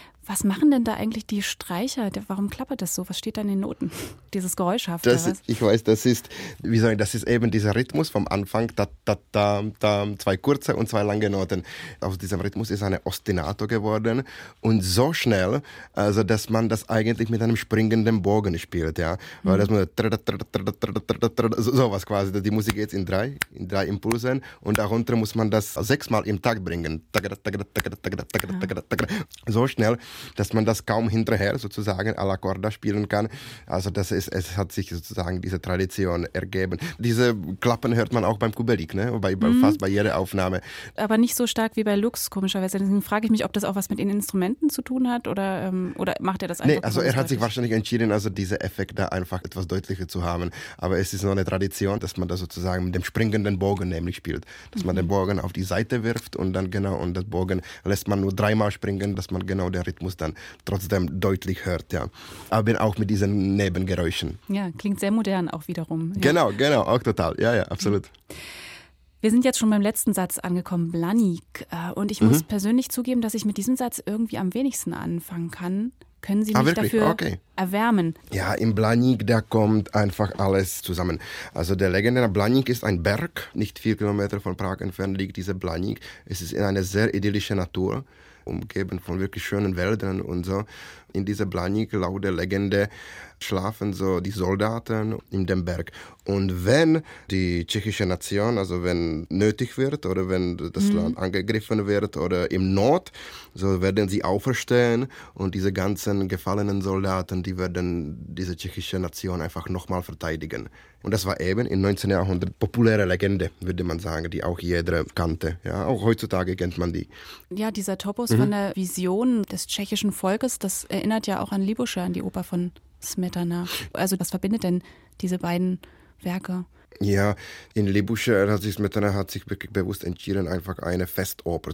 Was machen denn da eigentlich die Streicher? Warum klappert das so? Was steht da in den Noten? Dieses Geräuschhafte. Ich weiß, das ist eben dieser Rhythmus vom Anfang, zwei kurze und zwei lange Noten. Aus diesem Rhythmus ist eine Ostinato geworden und so schnell, also dass man das eigentlich mit einem springenden Bogen spielt, ja, weil das nur sowas quasi. Die Musik geht in drei Impulsen und darunter muss man das 6-mal im Takt bringen. So schnell, dass man das kaum hinterher sozusagen à la corda spielen kann. Also es hat sich sozusagen diese Tradition ergeben. Diese Klappen hört man auch beim Kubelik, ne? Fast bei jeder Aufnahme. Aber nicht so stark wie bei Lux, komischerweise. Deswegen frage ich mich, ob das auch was mit den Instrumenten zu tun hat oder macht er das einfach? Nee, also er hat sich wahrscheinlich entschieden, also diese Effekte einfach etwas deutlicher zu haben. Aber es ist noch eine Tradition, dass man das sozusagen mit dem springenden Bogen nämlich spielt. Dass man den Bogen auf die Seite wirft und dann und das Bogen lässt man nur 3-mal springen, dass man genau den Rhythmus dann trotzdem deutlich hört, ja. Aber auch mit diesen Nebengeräuschen. Ja, klingt sehr modern auch wiederum. Ja. Genau, auch total. Ja, absolut. Wir sind jetzt schon beim letzten Satz angekommen, Blanik. Und ich muss persönlich zugeben, dass ich mit diesem Satz irgendwie am wenigsten anfangen kann. Können Sie mich dafür erwärmen? Ja, im Blanik, da kommt einfach alles zusammen. Also der legendäre Blanik ist ein Berg, nicht 4 Kilometer von Prag entfernt liegt dieser Blanik. Es ist in einer sehr idyllischen Natur, umgeben von wirklich schönen Wäldern und so. In dieser Blanik, laut der Legende, schlafen so die Soldaten in dem Berg. Und wenn die tschechische Nation, also wenn nötig wird oder wenn das Land angegriffen wird oder im Not, so werden sie auferstehen und diese ganzen gefallenen Soldaten, die werden diese tschechische Nation einfach nochmal verteidigen. Und das war eben im 19. Jahrhundert populäre Legende, würde man sagen, die auch jeder kannte. Ja, auch heutzutage kennt man die. Ja, dieser Topos von der Vision des tschechischen Volkes, das erinnert ja auch an Libuscha, an die Oper von Smetana. Also was verbindet denn diese beiden Werke? Ja, in Libuscha hat sich Smetana wirklich bewusst entschieden, einfach eine Festoper